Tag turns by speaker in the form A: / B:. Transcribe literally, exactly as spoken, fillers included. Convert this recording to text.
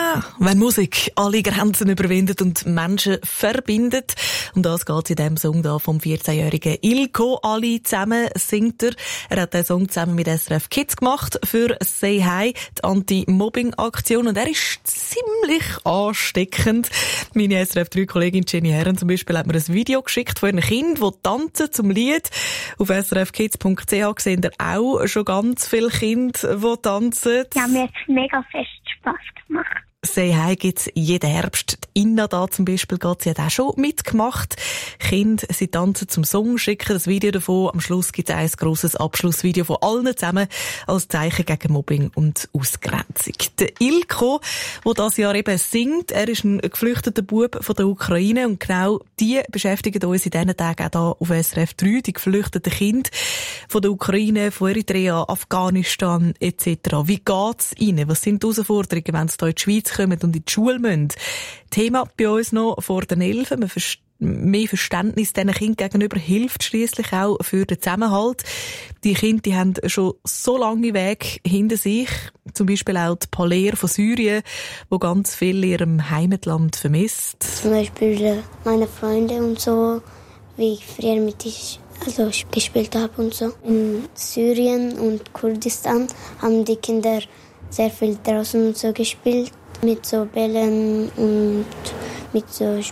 A: Ah, wenn Musik alle Grenzen überwindet und Menschen verbindet. Um das geht es in diesem Song da vom vierzehnjährigen Ilko. Alle zusammen singt er. Er hat den Song zusammen mit S R F Kids gemacht für Say Hi, die Anti-Mobbing-Aktion. Und er ist ziemlich ansteckend. Meine S R F drei Kollegin Jenny Herren zum Beispiel hat mir ein Video geschickt von einem Kind, das tanzen zum Lied. Auf s r f kids punkt c h sehen ihr auch schon ganz viele Kinder, die tanzen.
B: Ja, mir hat es mega fest Spass gemacht.
A: Say Hi gibt's jeden Herbst. Die Inna da zum Beispiel geht, sie hat auch schon mitgemacht. Kinder, sie tanzen zum Song, schicken das Video davon. Am Schluss gibt's ein grosses Abschlussvideo von allen zusammen als Zeichen gegen Mobbing und Ausgrenzung. Der Ilko, der das Jahr eben singt, er ist ein geflüchteter Bub von der Ukraine und genau die beschäftigen uns in diesen Tagen auch hier auf S R F drei, die geflüchteten Kinder von der Ukraine, von Eritrea, Afghanistan et cetera. Wie geht's ihnen? Was sind die Herausforderungen, wenn sie hier in die Schweiz kommen und in die Schule müssen? Thema bei uns noch vor den Elfen. Mehr Verständnis diesen Kindern gegenüber hilft schliesslich auch für den Zusammenhalt. Die Kinder, die haben schon so lange Weg hinter sich. Zum Beispiel auch die Paler von Syrien, wo ganz viel in ihrem Heimatland vermisst.
B: Zum Beispiel meine Freunde und so, wie ich früher mit ich also gespielt habe und so. In Syrien und Kurdistan haben die Kinder sehr viel draußen und so gespielt. Mit so Bällen und mit so